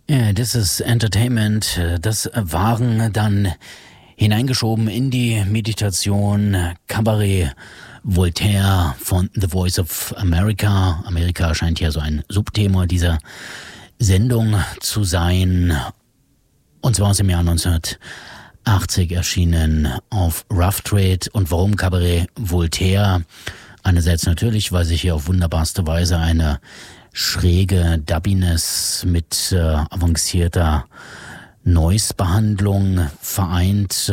Das ist Entertainment. Das waren dann hineingeschoben in die Meditation Cabaret Voltaire von The Voice of America. Amerika scheint ja so ein Subthema dieser Sendung zu sein. Und zwar aus dem Jahr 1980 erschienen auf Rough Trade. Und warum Cabaret Voltaire? Einerseits natürlich, weil sich hier auf wunderbarste Weise eine schräge Dubbiness mit avancierter Noise-Behandlung vereint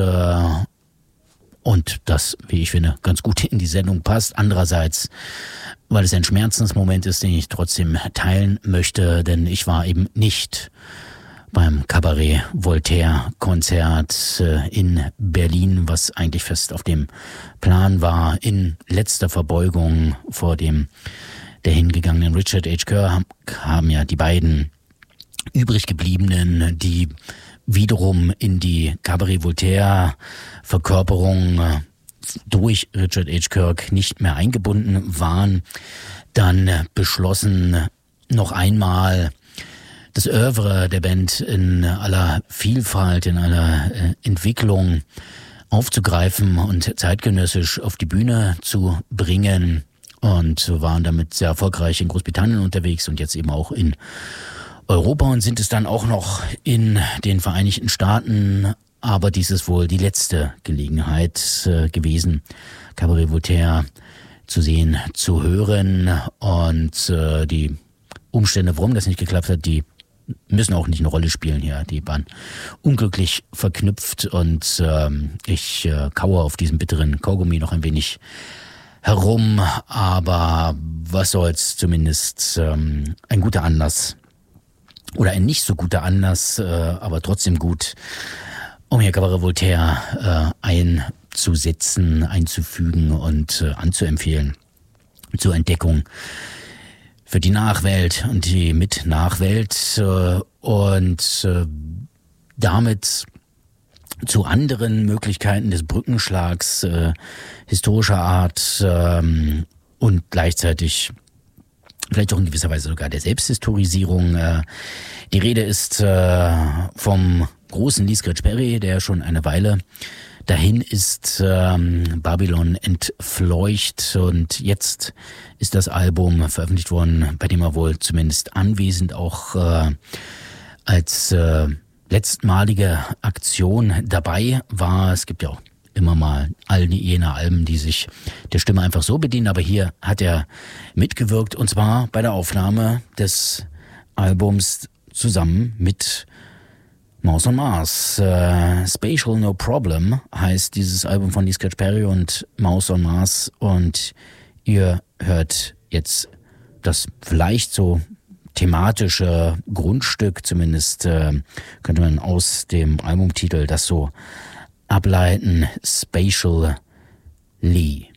und das, wie ich finde, ganz gut in die Sendung passt. Andererseits, weil es ein Schmerzensmoment ist, den ich trotzdem teilen möchte, denn ich war eben nicht beim Cabaret Voltaire Konzert in Berlin, was eigentlich fest auf dem Plan war. In letzter Verbeugung vor dem der hingegangenen Richard H. Kerr haben ja die beiden übrig gebliebenen, die wiederum in die Cabaret Voltaire Verkörperung durch Richard H. Kirk nicht mehr eingebunden waren, dann beschlossen, noch einmal das Oeuvre der Band in aller Vielfalt, in aller Entwicklung aufzugreifen und zeitgenössisch auf die Bühne zu bringen. Und waren damit sehr erfolgreich in Großbritannien unterwegs und jetzt eben auch in Europa und sind es dann auch noch in den Vereinigten Staaten. Aber dies ist wohl die letzte Gelegenheit gewesen, Cabaret Voltaire zu sehen, zu hören. Und die Umstände, warum das nicht geklappt hat, die müssen auch nicht eine Rolle spielen hier. Die waren unglücklich verknüpft und ich kaue auf diesem bitteren Kaugummi noch ein wenig herum, aber was soll's, zumindest ein guter Anlass oder ein nicht so guter Anlass, aber trotzdem gut, um hier Cabaret Voltaire einzusetzen, einzufügen und anzuempfehlen zur Entdeckung für die Nachwelt und die Mit-Nachwelt und damit zu anderen Möglichkeiten des Brückenschlags historischer Art und gleichzeitig vielleicht auch in gewisser Weise sogar der Selbsthistorisierung. Die Rede ist vom großen Lee Scratch Perry, der schon eine Weile dahin ist, Babylon entfleucht, und jetzt ist das Album veröffentlicht worden, bei dem er wohl zumindest anwesend auch als letztmalige Aktion dabei war. Es gibt ja auch immer mal all jene Alben, die sich der Stimme einfach so bedienen, aber hier hat er mitgewirkt, und zwar bei der Aufnahme des Albums zusammen mit Mouse on Mars. Spatial No Problem heißt dieses Album von Lee Scratch Perry und Mouse on Mars, und ihr hört jetzt das vielleicht so thematische Grundstück, zumindest könnte man aus dem Albumtitel das so ableiten: Spatial Lee.